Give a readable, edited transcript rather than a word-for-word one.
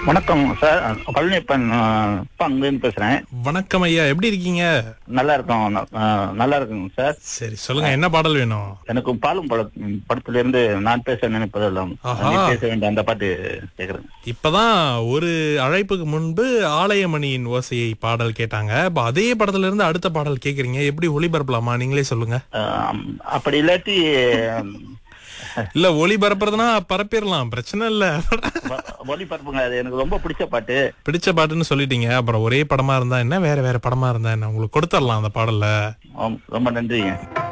வணக்கம் சார். பழனியப்பன் அங்கேருந்து பேசுறேன். வணக்கம் ஐயா, எப்படி இருக்கீங்க? நல்லா இருக்கோம். நல்லா இருக்குங்க சார். சரி, சொல்லுங்க, என்ன பாடல் வேணும்? எனக்கு பாலும் படத்துல இருந்து நான் பேச நினைப்பதெல்லாம் ஆஹா. நீ பேச வேண்டிய அந்த பாட்டு கேக்குறேன். இப்பதான் ஒரு அழைப்புக்கு முன்பு ஆலயமணியின் ஓசையை பாடல் கேட்டாங்க. அப்ப அதே படத்துல இருந்து அடுத்த பாடல் கேக்குறீங்க, எப்படி ஒளிபரப்பலாமா? நீங்களே சொல்லுங்க. அப்படி இல்லாட்டி இல்ல, ஒளிபரப்புறதுனா பரப்பிடலாம், பிரச்சனை இல்ல. ஒளிபரப்புங்க. அது எனக்கு ரொம்ப பிடிச்ச பாட்டு. பிடிச்ச பாட்டுன்னு சொல்லிட்டீங்க, அப்புறம் ஒரே படமா இருந்தா என்ன, வேற வேற படமா இருந்தா என்ன, உங்களுக்கு கொடுத்துடலாம் அந்த பாடல்ல. ரொம்ப நன்றிங்க.